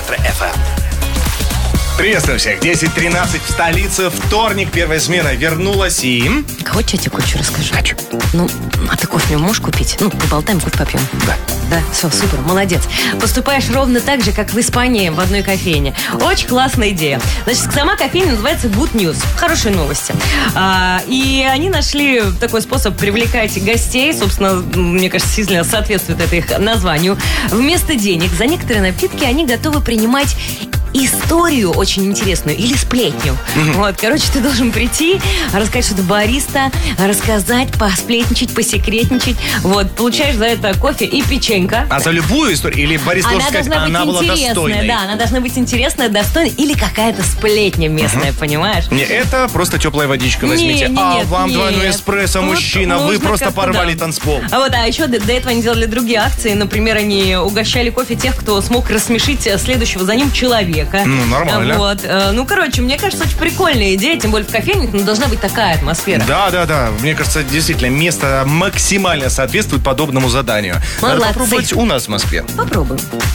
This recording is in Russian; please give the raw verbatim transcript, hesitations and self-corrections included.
Метро эф эм. Приветствую всех. десять тринадцать в столице. Вторник, первая смена вернулась и... Хочешь, я тебе кое-что расскажу? Хочу. Ну, а ты кофе мне можешь купить? Ну, поболтаем, кофе попьем. Да. Да, все, супер, молодец. Поступаешь ровно так же, как в Испании в одной кофейне. Очень классная идея. Значит, сама кофейня называется Good News. Хорошие новости. А, и они нашли такой способ привлекать гостей. Собственно, мне кажется, сильно соответствует это их названию. Вместо денег за некоторые напитки они готовы принимать историю очень интересную или сплетню. Mm-hmm. Вот, короче, ты должен прийти, рассказать что-то бариста, рассказать, посплетничать, посекретничать. Вот, получаешь за это кофе и печенька. А за любую историю? Или бариста она должен сказать, должна быть она была интересная, достойной? да, она должна быть интересная, достойная или какая-то сплетня местная, mm-hmm. понимаешь? Не, это просто теплая водичка возьмите. Не, не, а нет, вам нет. двойной эспрессо, Вот мужчина, вы нужно просто как-то, порвали да. танцпол. А вот, а еще до, до этого они делали другие акции. Например, они угощали кофе тех, кто смог рассмешить следующего за ним человека. Ну, нормально. Вот. Ну, короче, мне кажется, очень прикольная идея, тем более в кофейнях, но должна быть такая атмосфера. Да, да, да. Мне кажется, действительно, место максимально соответствует подобному заданию. Надо Молодцы. попробовать у нас в Москве. Попробуем.